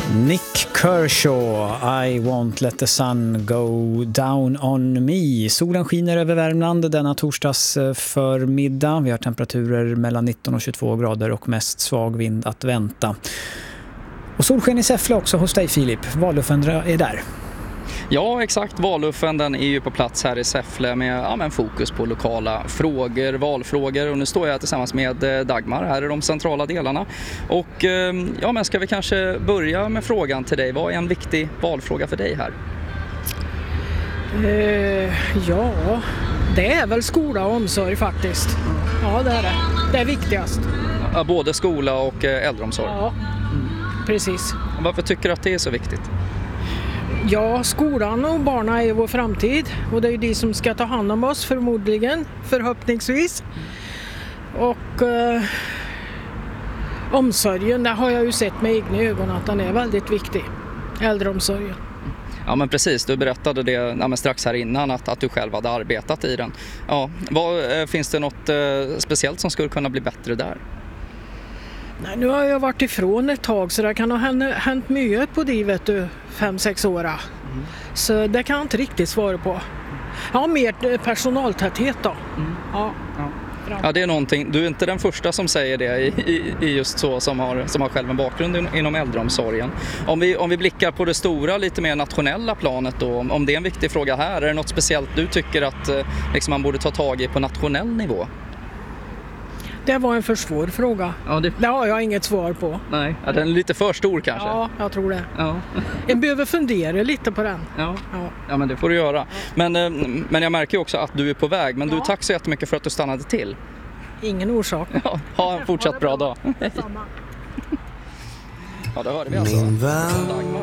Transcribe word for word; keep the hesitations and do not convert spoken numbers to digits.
Nick Kershaw, I won't let the sun go down on me. Solen skiner över Värmland denna torsdags förmiddag. Vi har temperaturer mellan nitton och tjugotvå grader och mest svag vind att vänta. Och solsken i Säffle också hos dig, Filip. Valluffen är där. Ja, exakt. Valluffen den är ju på plats här i Säffle med ja, men fokus på lokala frågor, valfrågor. Och nu står jag tillsammans med Dagmar här i de centrala delarna. Och ja, men ska vi kanske börja med frågan till dig. Vad är en viktig valfråga för dig här? Eh, ja, det är väl skola och omsorg faktiskt. Ja, det är det. Det är viktigast. Ja, både skola och äldreomsorg? Ja, precis. Varför tycker du att det är så viktigt? Ja, skolan och barnen är vår framtid och det är ju de som ska ta hand om oss förmodligen, förhoppningsvis. Och eh, omsorgen, där har jag ju sett med egna ögon att den är väldigt viktig, äldreomsorgen. Ja men precis, du berättade det ja, men strax här innan att, att du själv hade arbetat i den. Ja, vad, eh, finns det något eh, speciellt som skulle kunna bli bättre där? Nej, nu har jag varit ifrån ett tag så det kan ha hänt mycket på det, vet du, fem, sex år. Mm. Så det kan jag inte riktigt svara på. Ja, mer personaltäthet då. Mm. Ja. Ja. Ja, det är någonting. Du är inte den första som säger det i, i, i just så som har, som har själv en bakgrund inom äldreomsorgen. Om vi, om vi blickar på det stora, lite mer nationella planet då, om det är en viktig fråga här, är det något speciellt du tycker att liksom, man borde ta tag i på nationell nivå? Det var en för svår fråga. Ja, det... det har jag inget svar på. Nej, ja, den är lite för stor kanske. Ja, jag tror det. Ja. Jag behöver fundera lite på den. Ja, ja. ja men det får du göra. Men, men jag märker också att du är på väg. Men ja. Du, tack så jättemycket för att du stannade till. Ingen orsak. Ja, ha en fortsatt bra dag. Samma. Ja, det hörde vi alltså.